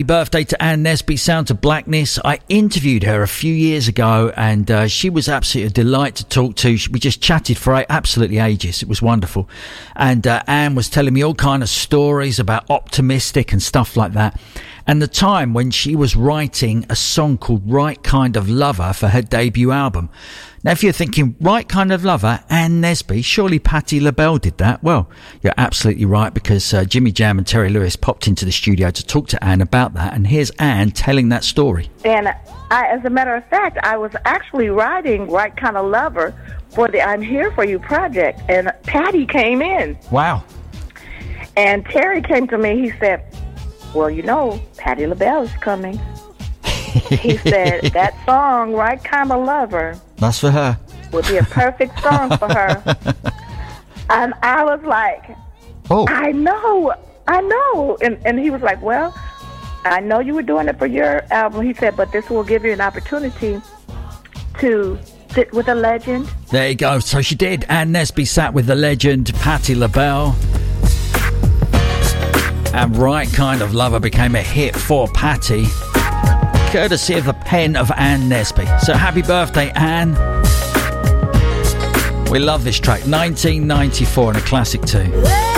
birthday to Ann Nesby, Sound to Blackness. I interviewed her a few years ago, and she was absolutely a delight to talk to. We just chatted for absolutely ages. It was wonderful. And Ann was telling me all kind of stories about Optimistic and stuff like that. And the time when she was writing a song called Right Kind of Lover for her debut album. Now, if you're thinking, Right Kind of Lover, Ann Nesby, surely Patti LaBelle did that. Well, you're absolutely right, because Jimmy Jam and Terry Lewis popped into the studio to talk to Ann about that. And here's Ann telling that story. And as a matter of fact, I was actually writing Right Kind of Lover for the I'm Here For You project. And Patti came in. Wow. And Terry came to me. He said, well, you know, Patti LaBelle is coming. He said, that song, Right Kind of Lover, that's for her. Would be a perfect song for her. And I was like, oh, I know. And he was like, well, I know you were doing it for your album. He said, but this will give you an opportunity to sit with a legend. There you go. So she did. Ann Nesby sat with the legend, Patti LaBelle. And Right Kind of Lover became a hit for Patti, courtesy of the pen of Ann Nesby. So happy birthday, Ann. We love this track. 1994 and a classic too.